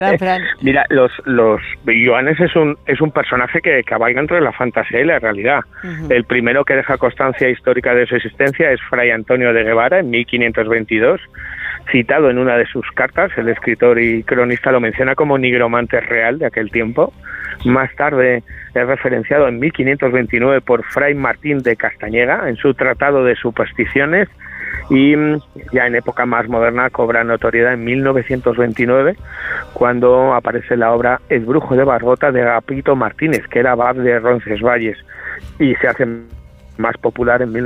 Mira, los Joanes es un personaje que cabalga entre la fantasía y la realidad. Uh-huh. El primero que deja constancia histórica de su existencia es Fray Antonio de Guevara en 1522, citado en una de sus cartas. El escritor y cronista lo menciona como nigromante real de aquel tiempo. Más tarde es referenciado en 1529 por Fray Martín de Castañeda en su Tratado de Supersticiones, y ya en época más moderna cobra notoriedad en 1929 cuando aparece la obra El brujo de Barbota de Agapito Martínez, que era abad de Roncesvalles, y se hace más popular en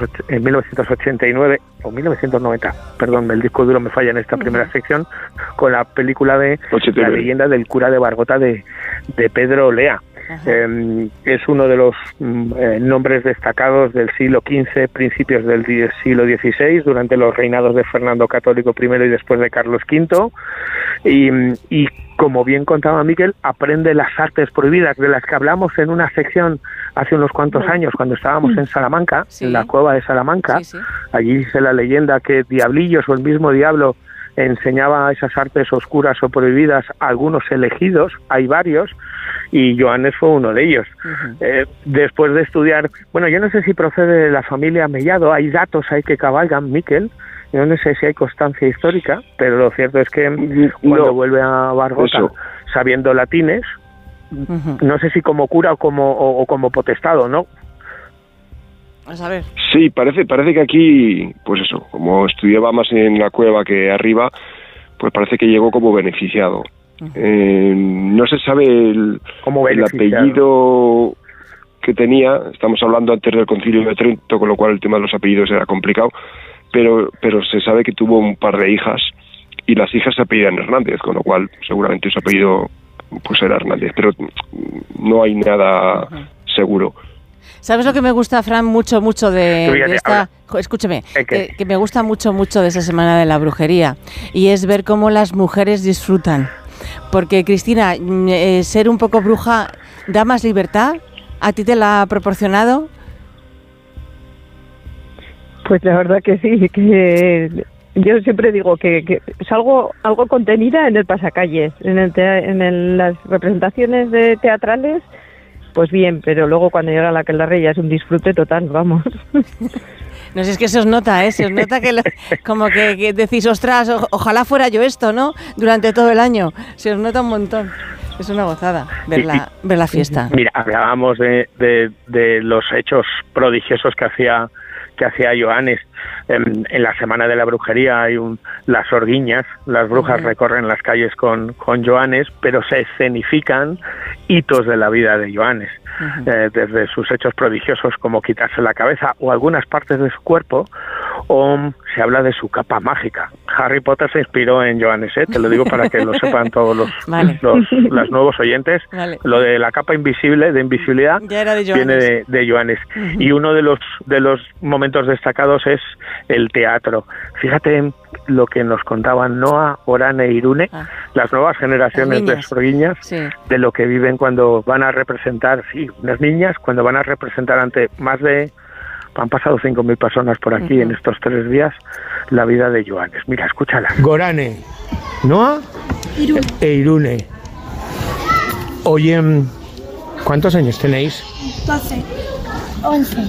1989 o 1990, perdón, el disco duro me falla en esta primera sección, con la película de 89. La leyenda del cura de Barbota de Pedro Lea. Es uno de los nombres destacados del siglo XV, principios del siglo XVI, durante los reinados de Fernando Católico I y después de Carlos V, y como bien contaba Miquel, aprende las artes prohibidas de las que hablamos en una sección hace unos cuantos años cuando estábamos en Salamanca, en la cueva de Salamanca. Allí dice la leyenda que diablillos o el mismo diablo enseñaba esas artes oscuras o prohibidas a algunos elegidos, hay varios, y Joanes fue uno de ellos. Uh-huh. Después de estudiar, bueno, yo no sé si procede de la familia Mellado, hay datos ahí que cabalgan, Miquel, yo no sé si hay constancia histórica, pero lo cierto es que cuando vuelve a Barbota, sabiendo latines, uh-huh, no sé si como cura o como potestado, ¿no? A saber. Sí, parece que aquí, pues eso, como estudiaba más en la cueva que arriba, pues parece que llegó como beneficiado. No se sabe el apellido que tenía. Estamos hablando antes del Concilio de Trento, con lo cual el tema de los apellidos era complicado, pero se sabe que tuvo un par de hijas y las hijas se apellidan Hernández, con lo cual seguramente su apellido pues era Hernández, pero no hay nada seguro. ¿Sabes lo que me gusta, Fran, mucho de esta... Escúchame, que me gusta mucho de esa Semana de la Brujería, y es ver cómo las mujeres disfrutan. Porque, Cristina, ser un poco bruja da más libertad. ¿A ti te la ha proporcionado? Pues la verdad que sí, que yo siempre digo que salgo algo contenida en el pasacalles, en las representaciones teatrales. Pues bien, pero luego cuando llega la aquelarre ya es un disfrute total, vamos. No sé, es que se os nota, se os nota que como que decís, ostras, ojalá fuera yo esto, ¿no? Durante todo el año. Se os nota un montón. Es una gozada ver la fiesta. Mira, hablábamos de los hechos prodigiosos que hacía Joanes. En la Semana de la Brujería hay las orguiñas, las brujas recorren las calles con Joanes, pero se escenifican hitos de la vida de Joanes, desde sus hechos prodigiosos como quitarse la cabeza o algunas partes de su cuerpo, o se habla de su capa mágica. Harry Potter se inspiró en Joanes, te lo digo para que lo sepan todos los nuevos oyentes. Vale. Lo de la capa invisible, de invisibilidad, viene de Joanes. Uh-huh. Y uno de los momentos destacados es el teatro. Fíjate lo que nos contaban Noa, Orane e Irune, las nuevas generaciones de sorguiñas, de lo que viven cuando van a representar, unas niñas, cuando van a representar ante más de... Han pasado 5.000 personas por aquí en estos 3 días, la vida de Joanes. Mira, escúchala. Gorane, Noa e Irune. Oye, ¿cuántos años tenéis? 12. 11.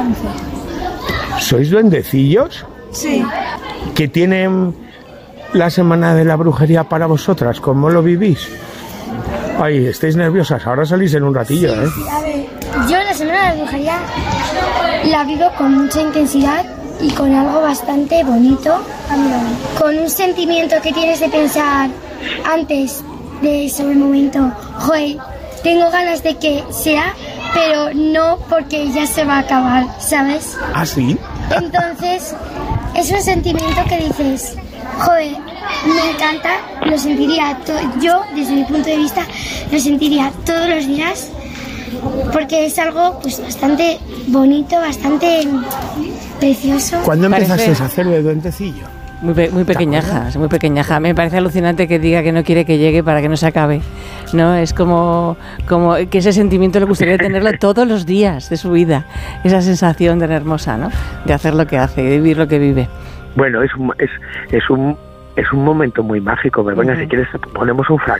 ¿Sois duendecillos? Sí. ¿Qué tienen la Semana de la Brujería para vosotras? ¿Cómo lo vivís? Ay, estáis nerviosas, ahora salís en un ratillo, ¿eh? A ver, yo la Semana de la Brujería la vivo con mucha intensidad y con algo bastante bonito, con un sentimiento que tienes de pensar antes de sobre el momento, joder, tengo ganas de que sea, pero no porque ya se va a acabar, ¿sabes? ¿Ah, sí? Entonces, es un sentimiento que dices, joder, me encanta, lo sentiría yo, desde mi punto de vista, lo sentiría todos los días, porque es algo pues bastante bonito, bastante precioso. ¿Cuándo empezaste a hacer de duendecillo? Muy pequeñaja. Me parece alucinante que diga que no quiere que llegue para que no se acabe, ¿no? Es como que ese sentimiento le gustaría tenerlo todos los días de su vida, esa sensación tan hermosa, ¿no? De hacer lo que hace, de vivir lo que vive. Bueno, es es un momento muy mágico. Begoña, si quieres ponemos un fragmento.